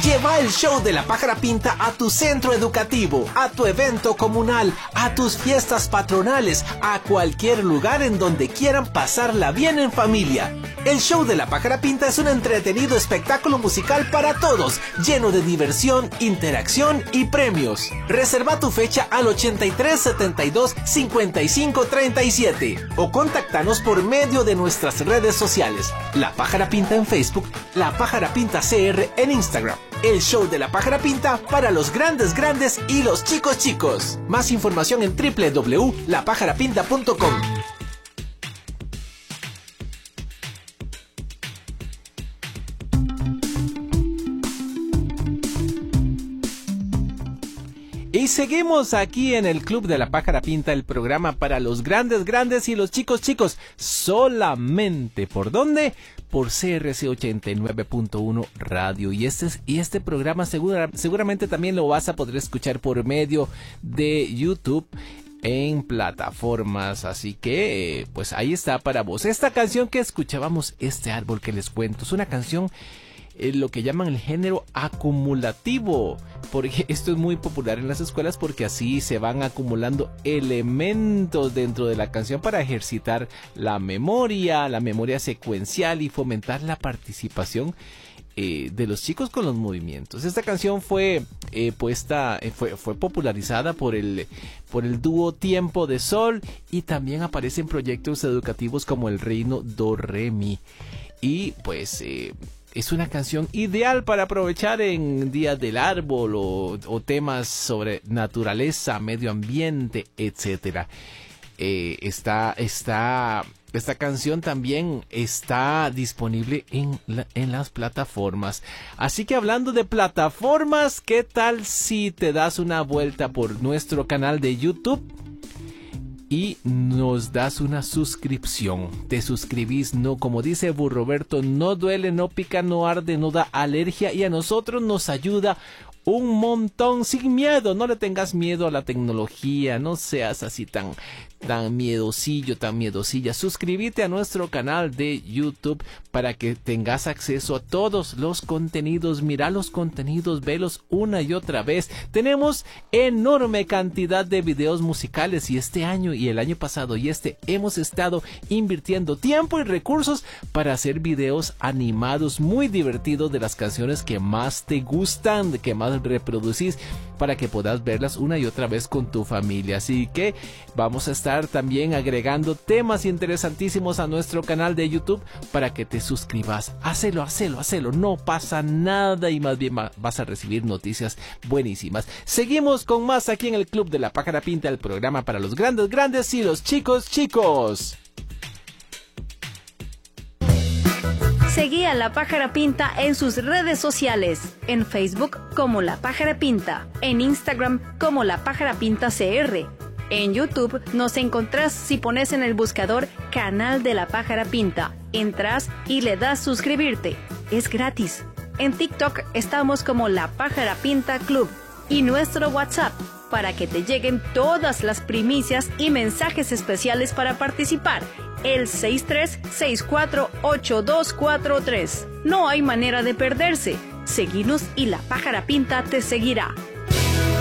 Lleva el show de la Pájara Pinta a tu centro educativo, a tu evento comunal, a tus fiestas patronales, a cualquier lugar en donde quieran pasarla bien en familia. El show de la Pájara Pinta es un entretenido espectáculo musical para todos, lleno de diversión, interacción y premios. Reserva tu fecha al 83 72 55 37 o contáctanos por medio de nuestras redes sociales. La Pájara Pinta en Facebook, La Pájara Pinta CR en Instagram. El show de la Pájara Pinta para los grandes y los chicos. Más información en www.lapajarapinta.com. Y seguimos aquí en el Club de la Pájara Pinta, el programa para los grandes y los chicos. Solamente, ¿por dónde? Por CRC 89.1 Radio. Y este programa seguramente también lo vas a poder escuchar por medio de YouTube en plataformas, así que pues ahí está para vos. Esta canción que escuchábamos, Este árbol que les cuento, es una canción lo que llaman el género acumulativo, porque esto es muy popular en las escuelas porque así se van acumulando elementos dentro de la canción para ejercitar la memoria secuencial y fomentar la participación de los chicos con los movimientos. Esta canción fue popularizada por el dúo Tiempo de Sol y también aparece en proyectos educativos como El Reino Do Re Mi. Y pues es una canción ideal para aprovechar en días del árbol o temas sobre naturaleza, medio ambiente, etcétera. Esta canción también está disponible en las plataformas. Así que hablando de plataformas, ¿qué tal si te das una vuelta por nuestro canal de YouTube y nos das una suscripción? Te suscribís, no, como dice Burroberto, no duele, no pica, no arde, no da alergia y a nosotros nos ayuda un montón. Sin miedo, no le tengas miedo a la tecnología, no seas así tan miedosillo, tan miedosilla. Suscríbete a nuestro canal de YouTube para que tengas acceso a todos los contenidos. Mira los contenidos, velos una y otra vez. Tenemos enorme cantidad de videos musicales y este año y el año pasado hemos estado invirtiendo tiempo y recursos para hacer videos animados muy divertidos de las canciones que más te gustan, que más reproducís, para que puedas verlas una y otra vez con tu familia. Así que vamos a estar también agregando temas interesantísimos a nuestro canal de YouTube para que te suscribas. Hacelo, no pasa nada y más bien vas a recibir noticias buenísimas. Seguimos con más aquí en el Club de la Pájara Pinta, el programa para los grandes y los chicos. Seguí a La Pájara Pinta en sus redes sociales, en Facebook como La Pájara Pinta, en Instagram como La Pájara Pinta CR. En YouTube nos encontrás si pones en el buscador Canal de La Pájara Pinta. Entras y le das suscribirte. Es gratis. En TikTok estamos como La Pájara Pinta Club. Y nuestro WhatsApp para que te lleguen todas las primicias y mensajes especiales para participar. El 63648243. No hay manera de perderse. Seguinos y La Pájara Pinta te seguirá.